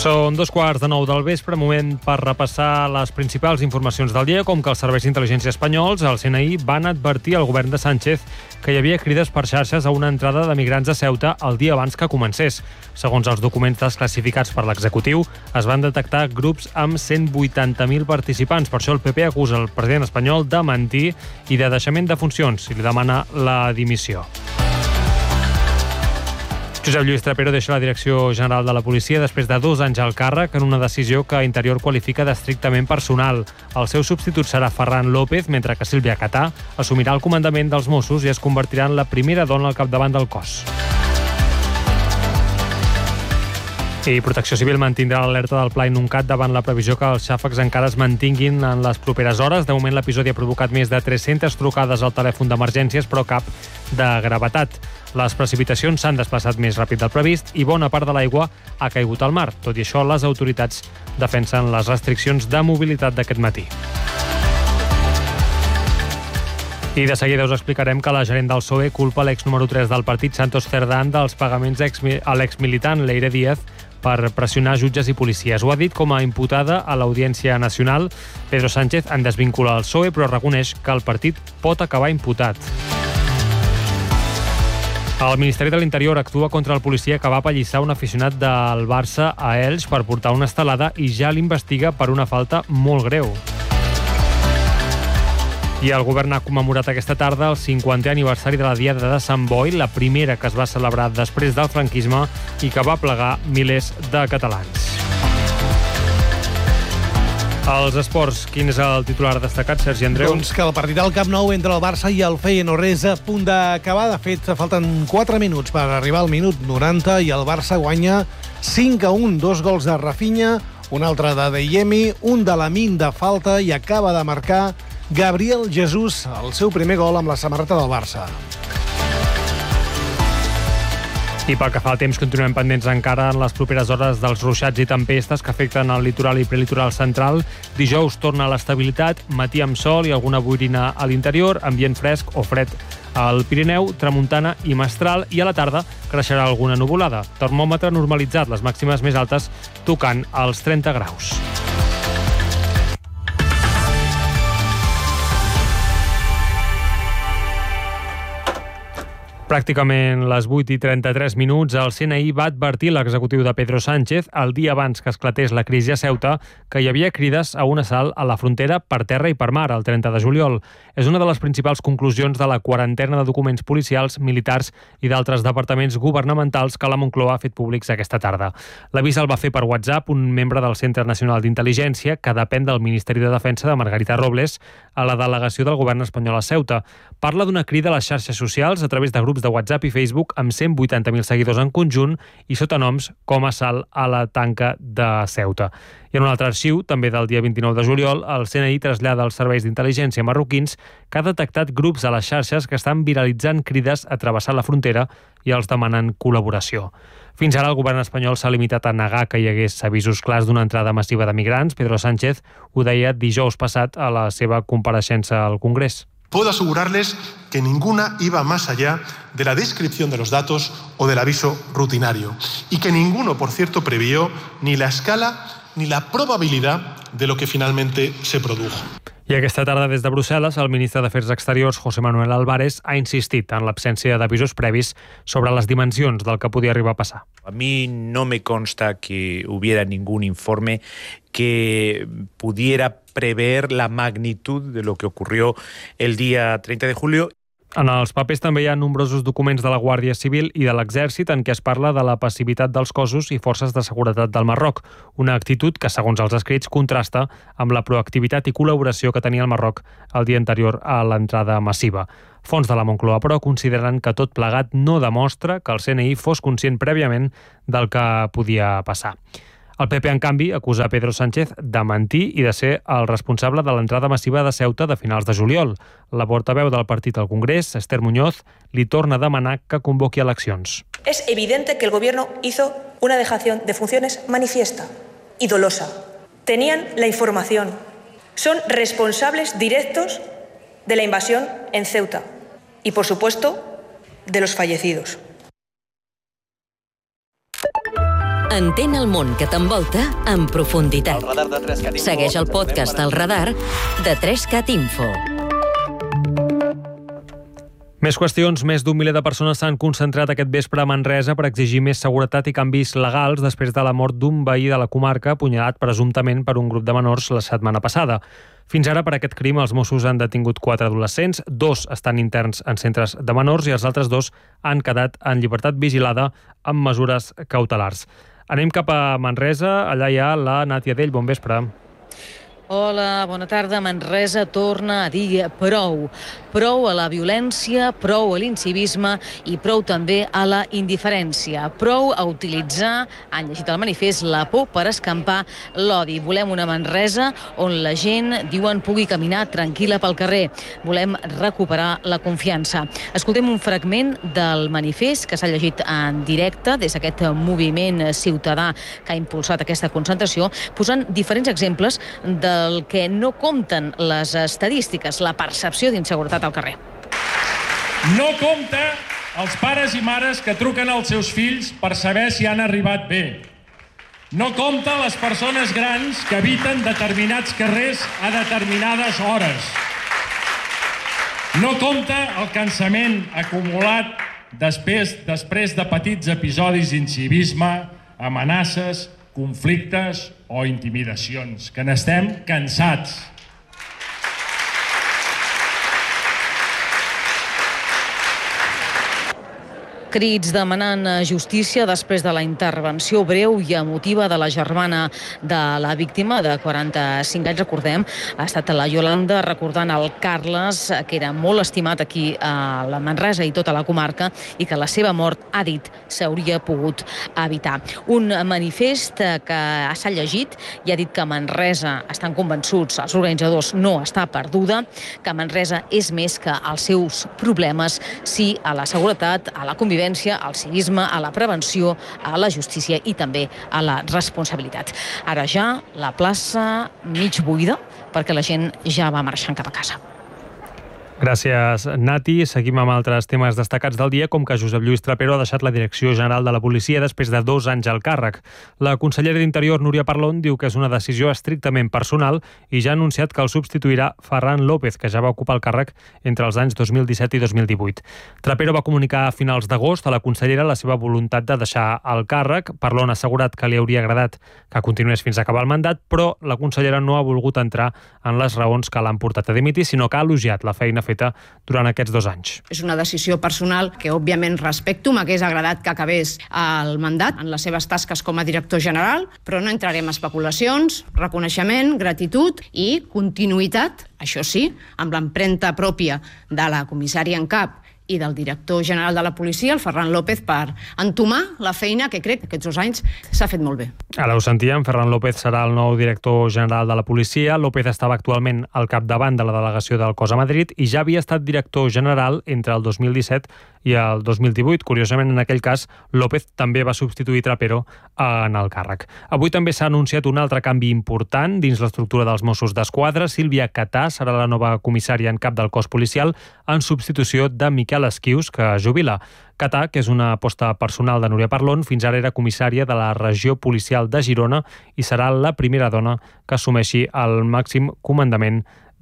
Són 2:15 del vespre, moment per repassar les principals informacions del dia, com que els serveis d'intel·ligència espanyols, el CNI, van advertir al govern de Sánchez que hi havia crides per xarxes a una entrada de migrants a Ceuta el dia abans que comencés. Segons els documents desclassificats per l'executiu, es van detectar grups amb 180.000 participants. Per això el PP acusa el president espanyol de mentir i de deixament de funcions i li demana la dimissió. Josep Lluís Trapero deixa la Direcció General de la Policia després de 2 anys al càrrec en una decisió que Interior qualifica d'estrictament personal. El seu substitut serà Ferran López, mentre que Sílvia Catà assumirà el comandament dels Mossos i es convertirà en la primera dona al capdavant del cos. I Protecció Civil mantindrà l'alerta del Pla Inuncat davant la previsió que els xàfecs encara es mantinguin en les properes hores. De moment, l'episodi ha provocat més de 300 trucades al telèfon d'emergències, però cap de gravetat. Les precipitacions s'han desplaçat més ràpid del previst i bona part de l'aigua ha caigut al mar. Tot i això, les autoritats defensen les restriccions de mobilitat d'aquest matí. I de seguida us explicarem que la gerent del PSOE culpa l'ex número 3 del partit, Santos Cerdán, dels pagaments a l'exmilitant Leire Díaz per pressionar jutges i policies. Ho ha dit com a imputada a l'Audiència Nacional. Pedro Sánchez en desvincula el PSOE, però reconeix que el partit pot acabar imputat. El Ministeri de l'Interior actua contra el policia que va apallissar un aficionat del Barça a Elx per portar una estelada i ja l'investiga per una falta molt greu. I el govern ha commemorat aquesta tarda el 50è aniversari de la Diada de Sant Boi, la primera que es va celebrar després del franquisme i que va plegar milers de catalans. Els esports, quin és el titular destacat, Sergi Andreu? Doncs que el partit al Camp Nou entre el Barça i el Feyenoord és a punt d'acabar. De fet, falten 4 minuts per arribar al minut 90 i el Barça guanya 5-1, 2 gols de Rafinha, un altre de Deyemi, un de Lamine de falta i acaba de marcar Gabriel Jesús, el seu primer gol amb la samarreta del Barça. I pel que fa al temps, continuem pendents encara en les properes hores dels ruixats i tempestes que afecten el litoral i prelitoral central. Dijous torna l'estabilitat, matí amb sol i alguna boirina a l'interior, ambient fresc o fred al Pirineu, tramuntana i mestral, i a la tarda creixerà alguna nuvolada. Termòmetre normalitzat, les màximes més altes tocant els 30 graus. Pràcticament les 8:33, el CNI va advertir l'executiu de Pedro Sánchez el dia abans que esclatés la crisi a Ceuta que hi havia crides a un assalt a la frontera per terra i per mar el 30 de juliol. És una de les principals conclusions de la quarantena de documents policials, militars i d'altres departaments governamentals que la Moncloa ha fet públics aquesta tarda. L'avís el va fer per WhatsApp un membre del Centre Nacional d'Intel·ligència que depèn del Ministeri de Defensa de Margarita Robles a la delegació del govern espanyol a Ceuta. Parla d'una crida a les xarxes socials a través de grups de WhatsApp i Facebook amb 180.000 seguidors en conjunt i sota noms com Assalt a la tanca de Ceuta. I en un altre arxiu, també del dia 29 de juliol, el CNI trasllada als serveis d'intel·ligència marroquins que ha detectat grups a les xarxes que estan viralitzant crides a travessar la frontera i els demanen col·laboració. Fins ara el govern espanyol s'ha limitat a negar que hi hagués avisos clars d'una entrada massiva de migrants. Pedro Sánchez ho deia dijous passat a la seva compareixença al Congrés. Puedo asegurarles que ninguna iba más allá de la descripción de los datos o del aviso rutinario y que ninguno, por cierto, previó ni la escala ni la probabilidad de lo que finalmente se produjo. I aquesta tarda, des de Brussel·les, el ministre d'Afers Exteriors, José Manuel Álvarez, ha insistit en l'absència d'avisos previs sobre les dimensions del que podia arribar a passar. A mí no me consta que hubiera ningún informe que pudiera prever la magnitud de lo que ocurrió el día 30 de julio. En els papers també hi ha nombrosos documents de la Guàrdia Civil i de l'Exèrcit en què es parla de la passivitat dels cossos i forces de seguretat del Marroc, una actitud que, segons els escrits, contrasta amb la proactivitat i col·laboració que tenia el Marroc el dia anterior a l'entrada massiva. Fonts de la Moncloa, però, consideren que tot plegat no demostra que el CNI fos conscient prèviament del que podia passar. El PP, en canvi, acusa Pedro Sánchez de mentir i de ser el responsable de l'entrada massiva de Ceuta de finals de juliol. La portaveu del partit al Congrés, Esther Muñoz, li torna a demanar que convoqui eleccions. Es evidente que el gobierno hizo una dejación de funciones manifiesta y dolosa. Tenían la información. Son responsables directos de la invasión en Ceuta y, por supuesto, de los fallecidos. Entén el món que t'envolta en profunditat. Segueix el podcast El Radar de 3CAT Info. Més qüestions. Més d'1 miler de persones s'han concentrat aquest vespre a Manresa per exigir més seguretat i canvis legals després de la mort d'un veí de la comarca apunyalat presumptament per un grup de menors la setmana passada. Fins ara, per aquest crim, els Mossos han detingut 4 adolescents, 2 estan interns en centres de menors i els altres 2 han quedat en llibertat vigilada amb mesures cautelars. Anem cap a Manresa, allà hi ha la Nàtia Dell. Bon vespre. Hola, bona tarda. Manresa torna a dir prou. Prou a la violència, prou a l'incivisme i prou també a la indiferència. Prou a utilitzar, han llegit el manifest, la por per escampar l'odi. Volem una Manresa on la gent, diuen, pugui caminar tranquil·la pel carrer. Volem recuperar la confiança. Escoltem un fragment del manifest que s'ha llegit en directe des d'aquest moviment ciutadà que ha impulsat aquesta concentració, posant diferents exemples del que no compten les estadístiques, la percepció d'inseguretat al carrer. No compta els pares i mares que truquen als seus fills per saber si han arribat bé. No compta les persones grans que habiten determinats carrers a determinades hores. No compta el cansament acumulat després de petits episodis d'incivisme, amenaces, conflictes o intimidacions, que n'estem cansats. Crits demanant justícia després de la intervenció breu i emotiva de la germana de la víctima de 45 anys, recordem. Ha estat la Yolanda recordant el Carles, que era molt estimat aquí a la Manresa i tota la comarca, i que la seva mort, ha dit, s'hauria pogut evitar. Un manifest que s'ha llegit i ha dit que Manresa, estan convençuts, els organitzadors, no està perduda, que Manresa és més que els seus problemes, sí a la seguretat, a la convivència, al civisme, a la prevenció, a la justícia i també a la responsabilitat. Ara ja la plaça mig buida perquè la gent ja va marxant cap a casa. Gràcies, Nati. Seguim amb altres temes destacats del dia, com que Josep Lluís Trapero ha deixat la Direcció General de la Policia després de 2 anys al càrrec. La consellera d'Interior, Núria Parlon, diu que és una decisió estrictament personal i ja ha anunciat que el substituirà Ferran López, que ja va ocupar el càrrec entre els anys 2017 i 2018. Trapero va comunicar a finals d'agost a la consellera la seva voluntat de deixar el càrrec. Parlon ha assegurat que li hauria agradat que continués fins a acabar el mandat, però la consellera no ha volgut entrar en les raons que l'han portat a dimitir, sinó que ha elogiat la feina feta durant aquests 2 anys. És una decisió personal que, òbviament, respecto. M'hagués agradat que acabés el mandat en les seves tasques com a director general, però no entrarem en especulacions, reconeixement, gratitud i continuïtat, això sí, amb l'empremta pròpia de la comissària en cap i del director general de la policia, el Ferran López, per entomar la feina que crec que aquests 2 anys s'ha fet molt bé. Ara ho sentíem, Ferran López serà el nou director general de la policia. López estava actualment al capdavant de la delegació del cos a Madrid i ja havia estat director general entre el 2017 i el 2018. Curiosament, en aquell cas, López també va substituir Trapero en el càrrec. Avui també s'ha anunciat un altre canvi important dins l'estructura dels Mossos d'Esquadra. Sílvia Catà serà la nova comissària en cap del cos policial en substitució de Miquel Esquius, que jubila. Catà, que és una aposta personal de Núria Parlon, fins ara era comissària de la regió policial de Girona i serà la primera dona que assumeixi el màxim comandament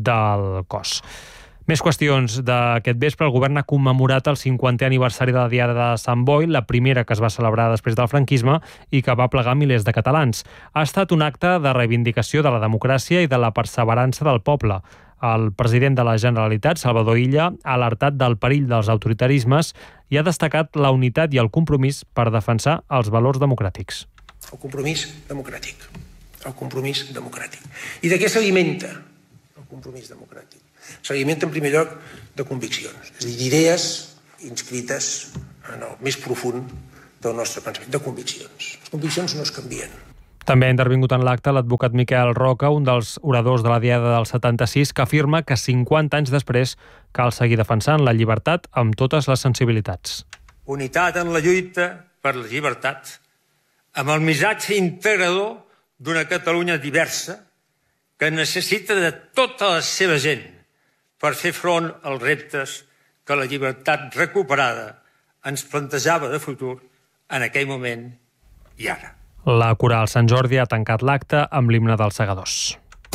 del cos. Més qüestions d'aquest vespre. El govern ha commemorat el 50è aniversari de la Diada de Sant Boi, la primera que es va celebrar després del franquisme i que va plegar milers de catalans. Ha estat un acte de reivindicació de la democràcia i de la perseverança del poble. El president de la Generalitat, Salvador Illa, ha alertat del perill dels autoritarismes i ha destacat la unitat i el compromís per defensar els valors democràtics. El compromís democràtic. El compromís democràtic. I de què s'alimenta el compromís democràtic? S'alimenta en primer lloc de conviccions, és a dir, d'idees inscrites en el més profund del nostre pensament, de conviccions. Les conviccions no es canvien. També ha intervingut en l'acte l'advocat Miquel Roca, un dels oradors de la Diada del 76, que afirma que 50 anys després cal seguir defensant la llibertat amb totes les sensibilitats. Unitat en la lluita per la llibertat, amb el missatge integrador d'una Catalunya diversa que necessita de tota la seva gent per fer front als reptes que la llibertat recuperada ens plantejava de futur en aquell moment i ara. La Coral Sant Jordi ha tancat l'acte amb l'himne dels segadors.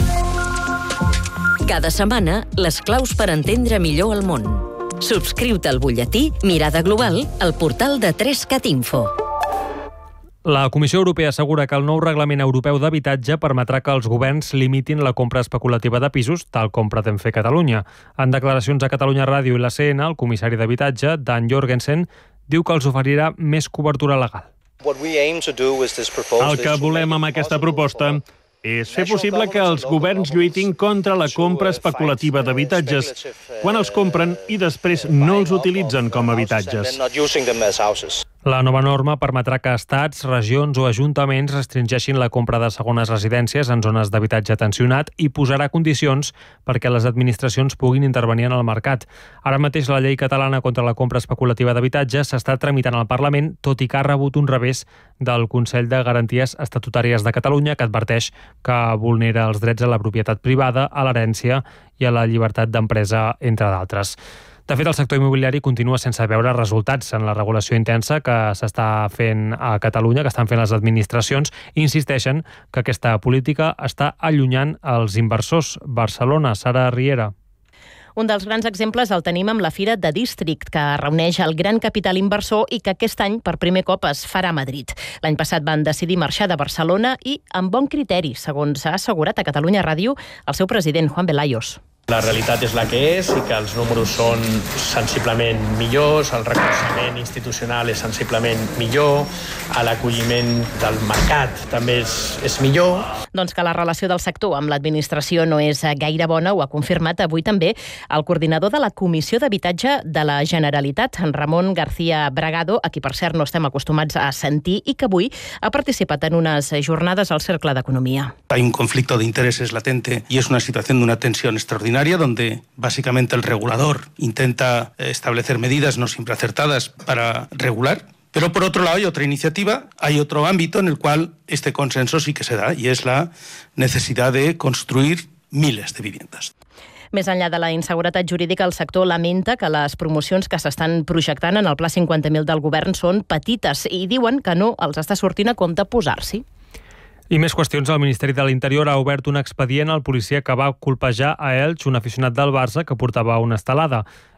Cada setmana, les claus per entendre millor el món. Subscriu-te al butlletí Mirada Global al portal de 3cat Info. La Comissió Europea assegura que el nou reglament europeu d'habitatge permetrà que els governs limitin la compra especulativa de pisos, tal com pretén fer Catalunya. En declaracions a Catalunya Ràdio i la CN, el comissari d'habitatge, Dan Jorgensen, diu que els oferirà més cobertura legal. El que volem amb aquesta proposta és fer possible que els governs lluitin contra la compra especulativa d'habitatges quan els compren i després no els utilitzen com a habitatges. La nova norma permetrà que estats, regions o ajuntaments restringeixin la compra de segones residències en zones d'habitatge tensionat i posarà condicions perquè les administracions puguin intervenir en el mercat. Ara mateix la llei catalana contra la compra especulativa d'habitatge s'està tramitant al Parlament, tot i que ha rebut un revés del Consell de Garanties Estatutàries de Catalunya, que adverteix que vulnera els drets a la propietat privada, a l'herència i a la llibertat d'empresa, entre d'altres. De fet, el sector immobiliari continua sense veure resultats en la regulació intensa que s'està fent a Catalunya, que estan fent les administracions, i insisteixen que aquesta política està allunyant els inversors. Barcelona, Sara Riera. Un dels grans exemples el tenim amb la Fira de District, que reuneix el gran capital inversor i que aquest any per primer cop es farà a Madrid. L'any passat van decidir marxar de Barcelona i amb bon criteri, segons ha assegurat a Catalunya Ràdio el seu president, Juan Velayos. La realitat és la que és i que els números són sensiblement millors, el reconeixement institucional és sensiblement millor, l'acolliment del mercat també és millor. Doncs que la relació del sector amb l'administració no és gaire bona, ho ha confirmat avui també el coordinador de la Comissió d'Habitatge de la Generalitat, Ramon García Bragado, a qui per cert no estem acostumats a sentir i que avui ha participat en unes jornades al Cercle d'Economia. Hay un conflicto de intereses latente y es una situación de una tensión extraordinaria donde básicamente el regulador intenta establecer medidas no siempre acertadas para regular. Pero por otro lado hay otra iniciativa, hay otro ámbito en el cual este consenso sí que se da y es la necesidad de construir miles de viviendas. Més enllà de la inseguretat jurídica, el sector lamenta que les promocions que s'estan projectant en el Pla 50.000 del govern són petites i diuen que no els està sortint a compte posar-s'hi. I més qüestions. El Ministeri de l'Interior ha obert un expedient al policia que va colpejar a Elx un aficionat del Barça que portava una estelada.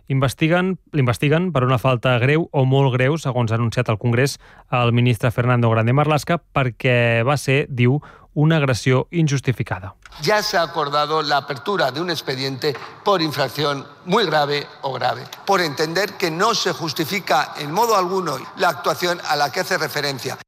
L'investiguen per una falta greu o molt greu, segons ha anunciat al Congrés el ministre Fernando Grande Marlaska, perquè va ser, diu, una agressió injustificada. Ya se ha acordado la apertura de un expediente por infracción muy grave o grave, por entender que no se justifica en modo alguno la actuación a la que hace referencia.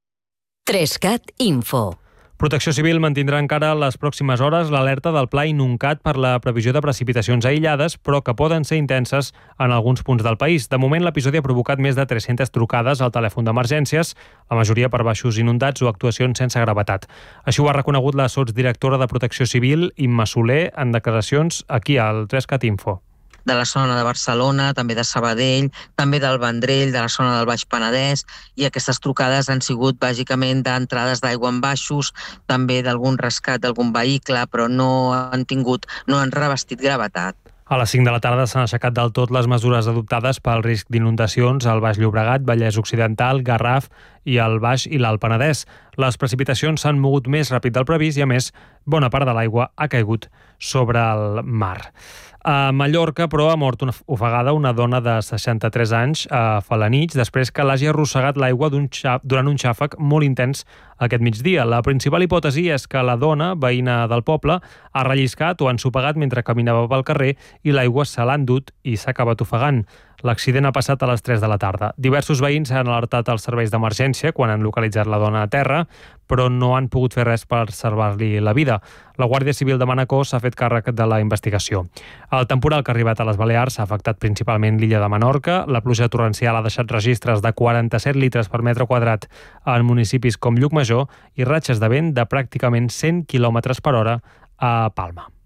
3cat Info. Protecció Civil mantindrà encara les pròximes hores l'alerta del Pla Inuncat per la previsió de precipitacions aïllades, però que poden ser intenses en alguns punts del país. De moment, l'episodi ha provocat més de 300 trucades al telèfon d'emergències, la majoria per baixos inundats o actuacions sense gravetat. Així ho ha reconegut la sotsdirectora de Protecció Civil, Imma Soler, en declaracions aquí al 3cat Info. De la zona de Barcelona, també de Sabadell, també del Vendrell, de la zona del Baix Penedès, i aquestes trucades han sigut bàsicament d'entrades d'aigua en baixos, també d'algun rescat d'algun vehicle, però no han revestit gravetat. A les 5 de la tarda s'han aixecat del tot les mesures adoptades pel risc d'inundacions al Baix Llobregat, Vallès Occidental, Garraf i el Baix i l'Alt Penedès. Les precipitacions s'han mogut més ràpid del previst i, a més, bona part de l'aigua ha caigut sobre el mar. A Mallorca, però, ha mort ofegada una dona de 63 anys a Felanitx després que l'hagi arrossegat l'aigua durant un xàfec molt intens aquest migdia. La principal hipòtesi és que la dona, veïna del poble, ha relliscat o ha ensopegat mentre caminava pel carrer i l'aigua se l'ha endut i s'ha acabat ofegant. L'accident ha passat a les 3 de la tarda. Diversos veïns han alertat els serveis d'emergència quan han localitzat la dona a terra, però no han pogut fer res per salvar-li la vida. La Guàrdia Civil de Manacor s'ha fet càrrec de la investigació. El temporal que ha arribat a les Balears ha afectat principalment l'illa de Menorca. La pluja torrencial ha deixat registres de 47 litres per metre quadrat en municipis com Llucmajor i ratxes de vent de pràcticament 100 km per hora a Palma.